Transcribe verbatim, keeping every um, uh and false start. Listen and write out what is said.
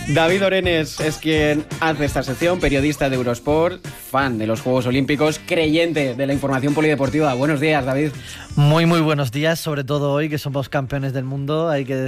David Orenes es quien hace esta sección, periodista de Eurosport, fan de los Juegos Olímpicos, creyente de la información polideportiva. Buenos días, David. Muy, muy buenos días, sobre todo hoy que somos campeones del mundo, hay que decir.